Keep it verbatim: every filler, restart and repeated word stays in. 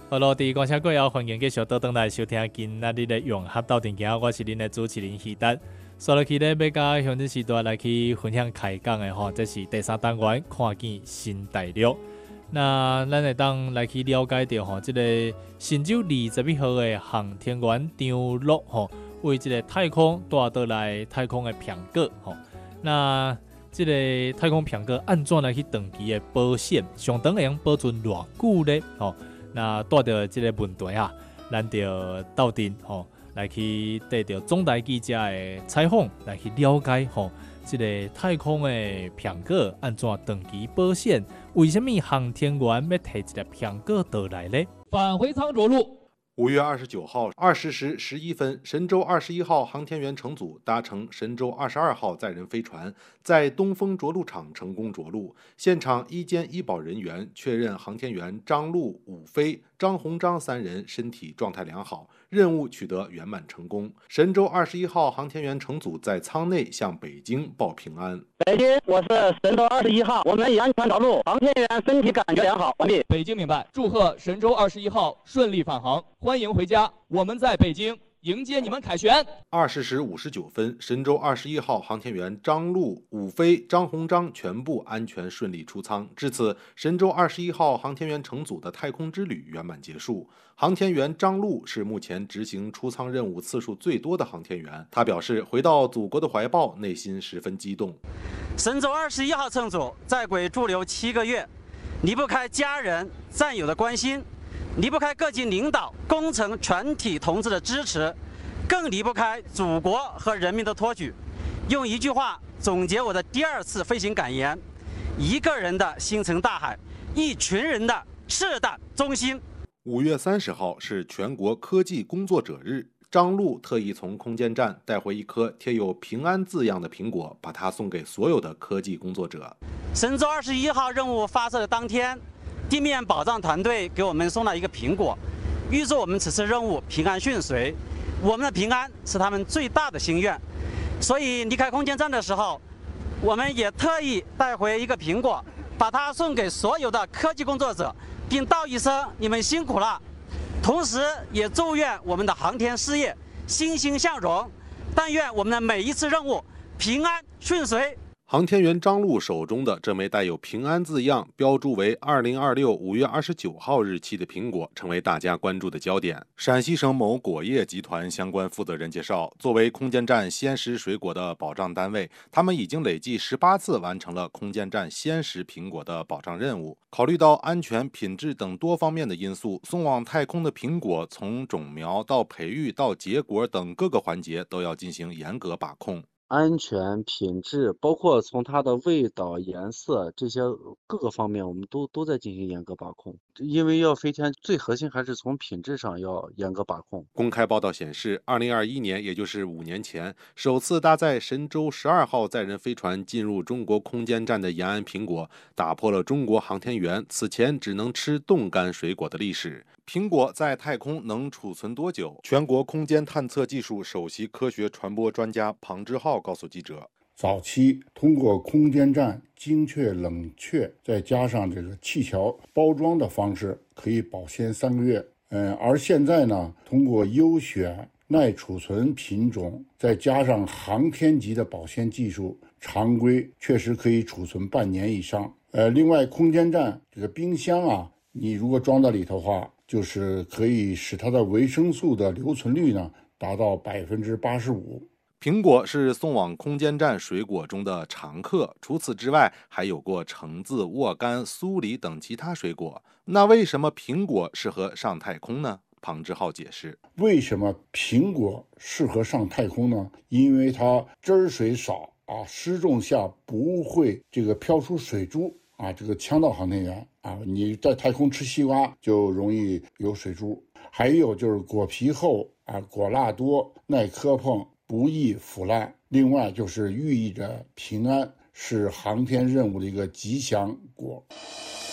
好咯，第一观众各位欢迎继续倒转来收听今仔日的融合斗阵行，我是恁的主持人希达。所落去咧要甲乡镇时代来去分享开讲的吼，这是第三单元看见新大陆。那咱会当来去了解到吼，这个神舟二十一号的航天员张陆吼，为这个太空带倒来太空的苹果吼。那这个太空苹果按怎来去长期的保鲜，上长会用保存偌久咧吼？那带着这个问题啊，咱就斗阵吼，来去得到总台记者的采访，来去了解吼，这个太空的苹果按怎长期保鲜？为什么航天员要摕一个苹果倒来呢？ 返回舱着陆。 五月二十九号二十时十一分，神舟二十一号航天员乘组搭乘神舟二十二号载人飞船，在东风着陆场成功着陆。现场医监医保人员确认，航天员张陆、武飞、张鸿章三人身体状态良好，任务取得圆满成功。神舟二十一号航天员乘组在舱内向北京报平安。 北京，我是神舟二十一号，我们已安全着陆，航天员身体感觉良好，完毕。 北京明白，祝贺神舟二十一号顺利返航，欢迎回家，我们在北京迎接你们凯旋。 二十时五十九分，神舟二十一号航天员张陆、武飞、张鸿章全部安全顺利出舱。至此，神舟二十一号航天员乘组的太空之旅圆满结束。航天员张陆是目前执行出舱任务次数最多的航天员。他表示，回到祖国的怀抱，内心十分激动。 神舟二十一号乘组在轨驻留七个月，离不开家人、战友的关心，离不开各级领导、工程全体同志的支持，更离不开祖国和人民的托举。用一句话总结我的第二次飞行感言：一个人的星辰大海，一群人的赤胆忠心。 五月三十号是全国科技工作者日，张陆特意从空间站带回一颗贴有平安字样的苹果，把它送给所有的科技工作者。 神舟二十一号任务发射的当天，地面保障团队给我们送了一个苹果，预祝我们此次任务平安顺遂。我们的平安是他们最大的心愿，所以离开空间站的时候，我们也特意带回一个苹果，把它送给所有的科技工作者，并道一声你们辛苦了。同时也祝愿我们的航天事业欣欣向荣，但愿我们的每一次任务平安顺遂。 航天员张陆手中的这枚带有平安字样、标注为二零二六五月二十九号日期的苹果，成为大家关注的焦点。陕西省某果业集团相关负责人介绍，作为空间站鲜食水果的保障单位，他们已经累计十八次完成了空间站鲜食苹果的保障任务。考虑到安全、品质等多方面的因素，送往太空的苹果从种苗到培育到结果等各个环节都要进行严格把控。 安全、品质，包括从它的味道、颜色这些各个方面，我们都都在进行严格把控。因为要飞天，最核心还是从品质上要严格把控。 公开报道显示，二零二一年，也就是五年前，首次搭载神舟十二号载人飞船进入中国空间站的延安苹果，打破了中国航天员此前只能吃冻干水果的历史。苹果在太空能储存多久？全国空间探测技术首席科学传播专家庞之浩告诉记者， 早期通过空间站精确冷却，再加上这个气条包装的方式，可以保鲜三个月。嗯，而现在呢，通过优选耐储存品种，再加上航天级的保鲜技术，常规确实可以储存半年以上。呃，另外空间站这个冰箱啊，你如果装到里头的话，就是可以使它的维生素的留存率呢达到百分之八十五。 苹果是送往空间站水果中的常客，除此之外，还有过橙子、沃柑、苏梨等其他水果。那为什么苹果适合上太空呢？庞之浩解释， 为什么苹果适合上太空呢？因为它汁水少啊，失重下不会这个飘出水珠啊，这个呛到航天员啊，你在太空吃西瓜就容易有水珠。还有就是果皮厚啊，果蜡多，耐磕碰，不易腐烂。另外就是寓意着平安，是航天任务的一个吉祥果。